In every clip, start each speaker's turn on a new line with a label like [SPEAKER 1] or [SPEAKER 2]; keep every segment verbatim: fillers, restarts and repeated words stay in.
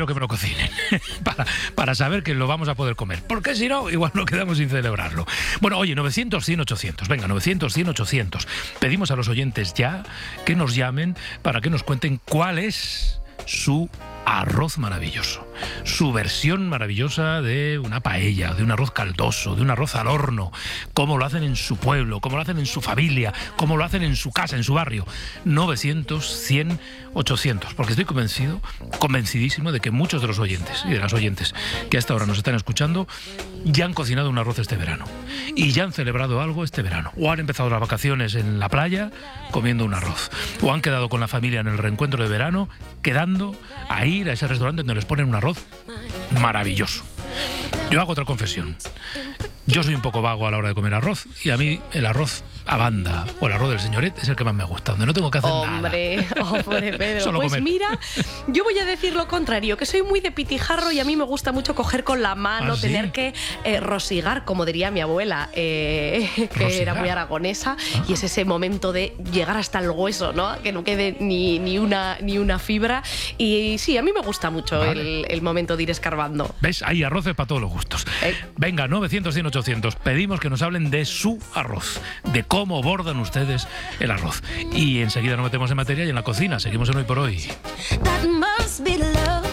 [SPEAKER 1] quiero que me lo cocinen para, para saber que lo vamos a poder comer, porque si no, igual nos quedamos sin celebrarlo. Bueno, oye, novecientos, cien, ochocientos, venga, novecientos, cien, ochocientos. Pedimos a los oyentes ya que nos llamen para que nos cuenten cuál es su arroz maravilloso, su versión maravillosa de una paella, de un arroz caldoso, de un arroz al horno, cómo lo hacen en su pueblo, cómo lo hacen en su familia, cómo lo hacen en su casa, en su barrio. novecientos, cien, ochocientos, porque estoy convencido, convencidísimo de que muchos de los oyentes y de las oyentes que hasta ahora nos están escuchando ya han cocinado un arroz este verano y ya han celebrado algo este verano, o han empezado las vacaciones en la playa comiendo un arroz, o han quedado con la familia en el reencuentro de verano quedando a ir a ese restaurante donde les ponen un arroz maravilloso. Yo hago otra confesión. Yo soy un poco vago a la hora de comer arroz y a mí el arroz a banda o el arroz del señoret es el que más me gusta, donde no tengo que hacer
[SPEAKER 2] Hombre,
[SPEAKER 1] nada.
[SPEAKER 2] hombre, Pedro.
[SPEAKER 1] Solo
[SPEAKER 2] pues
[SPEAKER 1] comer.
[SPEAKER 2] Mira, yo voy a decir lo contrario, que soy muy de pitijarro y a mí me gusta mucho coger con la mano,
[SPEAKER 1] ¿Ah, sí?
[SPEAKER 2] tener que eh, rosigar, como diría mi abuela, eh, que
[SPEAKER 1] ¿Rosigar?
[SPEAKER 2] era muy aragonesa,
[SPEAKER 1] Ah.
[SPEAKER 2] y es ese momento de llegar hasta el hueso, ¿no? Que no quede ni, ni, una, ni una fibra. Y sí, a mí me gusta mucho
[SPEAKER 1] Vale.
[SPEAKER 2] el, el momento de ir escarbando.
[SPEAKER 1] ¿Ves? Hay arroces para todos los gustos.
[SPEAKER 2] Eh.
[SPEAKER 1] Venga, novecientos, cien, ochocientos. Pedimos que nos hablen de su arroz, de cómo bordan ustedes el arroz. Y enseguida nos metemos en materia y en la cocina. Seguimos en Hoy por Hoy.
[SPEAKER 3] That must be love.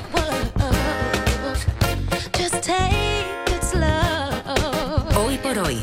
[SPEAKER 3] Just take it slow.
[SPEAKER 4] Hoy por Hoy.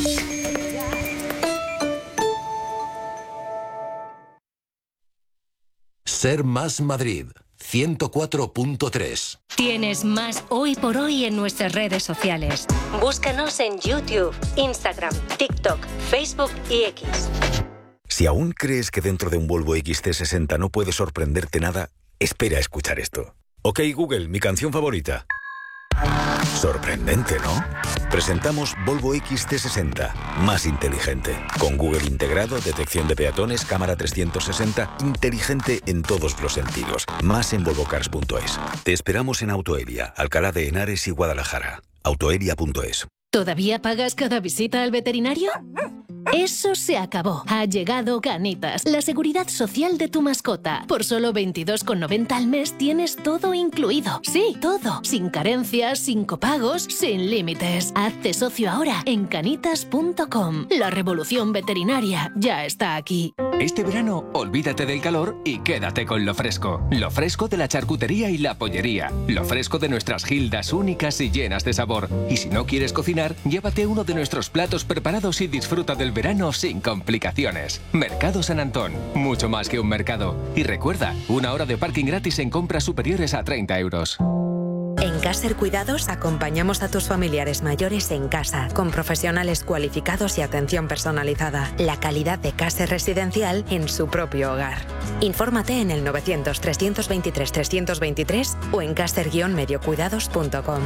[SPEAKER 5] Ser Más Madrid, ciento cuatro punto tres.
[SPEAKER 6] Tienes más Hoy por Hoy en nuestras redes sociales. Búscanos en YouTube, Instagram, TikTok, Facebook y X.
[SPEAKER 7] Si aún crees que dentro de un Volvo X C sesenta no puede sorprenderte nada, espera a escuchar esto. Ok, Google, mi canción favorita. Sorprendente, ¿no? Presentamos Volvo X C sesenta, más inteligente. Con Google integrado, detección de peatones, cámara trescientos sesenta, inteligente en todos los sentidos. Más en volvo cars punto es. Te esperamos en Autoelia, Alcalá de Henares y Guadalajara. autoelia punto es.
[SPEAKER 6] ¿Todavía pagas cada visita al veterinario? Eso se acabó. Ha llegado Canitas, la seguridad social de tu mascota. Por solo veintidós con noventa al mes tienes todo incluido. Sí, todo. Sin carencias, sin copagos, sin límites. Hazte socio ahora en canitas punto com. La revolución veterinaria ya está aquí.
[SPEAKER 8] Este verano, olvídate del calor y quédate con lo fresco. Lo fresco de la charcutería y la pollería. Lo fresco de nuestras gildas únicas y llenas de sabor. Y si no quieres cocinar, llévate uno de nuestros platos preparados y disfruta del verano sin complicaciones. Mercado San Antón, mucho más que un mercado. Y recuerda, una hora de parking gratis en compras superiores a treinta euros.
[SPEAKER 4] En Caser Cuidados acompañamos a tus familiares mayores en casa, con profesionales cualificados y atención personalizada. La calidad de Caser Residencial en su propio hogar. Infórmate en el novecientos, trescientos veintitrés, trescientos veintitrés o en caser guion medio cuidados punto com.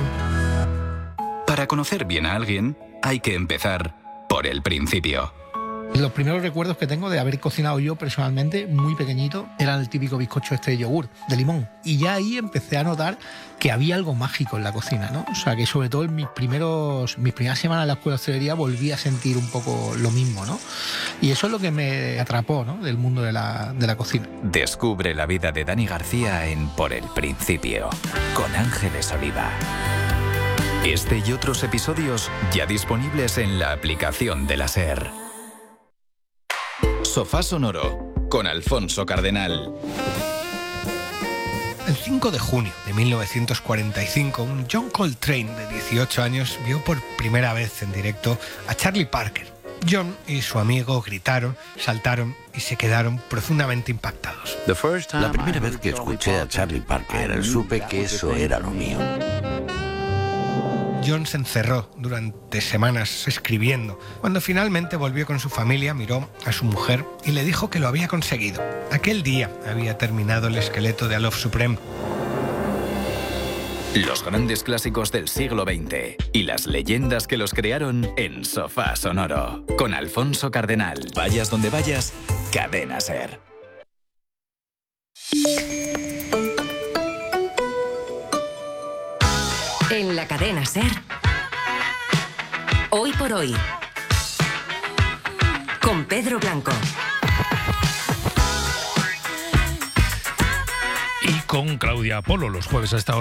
[SPEAKER 9] Para conocer bien a alguien, hay que empezar por el principio.
[SPEAKER 10] Los primeros recuerdos que tengo de haber cocinado yo personalmente, muy pequeñito, era el típico bizcocho este de yogur, de limón. Y ya ahí empecé a notar que había algo mágico en la cocina, ¿no? O sea, que sobre todo en mis primeros, mis primeras semanas en la escuela de hostelería volví a sentir un poco lo mismo, ¿no? Y eso es lo que me atrapó, ¿no?, del mundo de la, de la cocina.
[SPEAKER 9] Descubre la vida de Dani García en Por el Principio, con Ángeles Oliva. Este y otros episodios ya disponibles en la aplicación de la SER. Sofá Sonoro, con Alfonso Cardenal.
[SPEAKER 11] El cinco de junio de mil novecientos cuarenta y cinco, un John Coltrane de dieciocho años vio por primera vez en directo a Charlie Parker. John y su amigo gritaron, saltaron y se quedaron profundamente impactados.
[SPEAKER 5] La primera vez que escuché a Charlie Parker, supe que eso era lo mío.
[SPEAKER 11] John se encerró durante semanas escribiendo. Cuando finalmente volvió con su familia, miró a su mujer y le dijo que lo había conseguido. Aquel día había terminado el esqueleto de A Love Supreme.
[SPEAKER 9] Los grandes clásicos del siglo veinte y las leyendas que los crearon en Sofá Sonoro, con Alfonso Cardenal. Vayas donde vayas, Cadena SER.
[SPEAKER 4] En la cadena SER. Hoy por Hoy. Con Pedro Blanco.
[SPEAKER 1] Y con Claudia Polo, los jueves a esta hora.